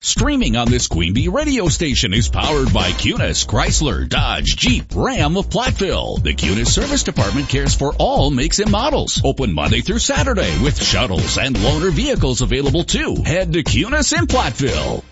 Streaming on this Queen Bee radio station is powered by Cunis, Chrysler, Dodge, Jeep, Ram of Platteville. The Cunis Service Department cares for all makes and models. Open Monday through Saturday with shuttles and loaner vehicles available too. Head to Cunis in Platteville.